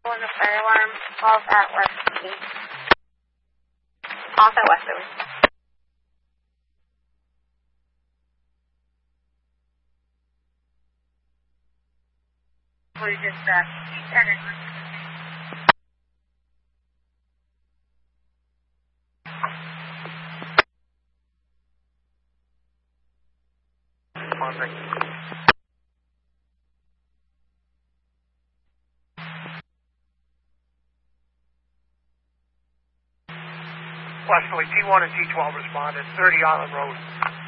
the fire alarm off at West. Off at Westerly. We just Westerly, T1 and T12 responded, 30 Island Road.